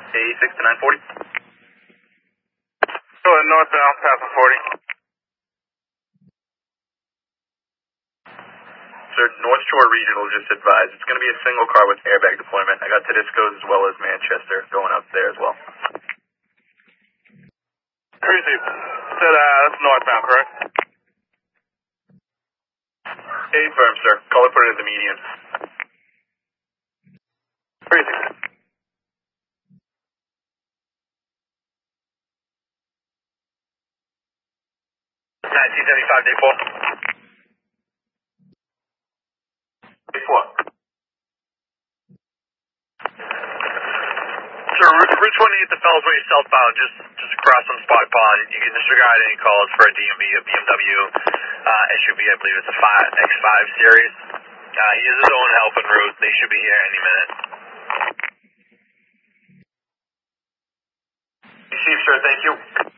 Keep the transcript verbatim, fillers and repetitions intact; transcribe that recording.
eighty-six to nine forty. Go ahead, northbound, passing forty. Sir, North Shore Regional just advised it's going to be a single car with airbag deployment. I got Tedisco's as well as Manchester going up there as well. Crazy. Said, uh, that's northbound, correct? A firm, sir. Caller put it at the median. Crazy. nineteen seventy-five, day four. Day four. Sir, Route twenty-eight, the Fells Way southbound, just just across from Spot Pond. You can disregard any calls for a D M V, a B M W uh, S U V, I believe it's a X five series. Uh, he has his own helping route. They should be here any minute. Receive, sir. Thank you.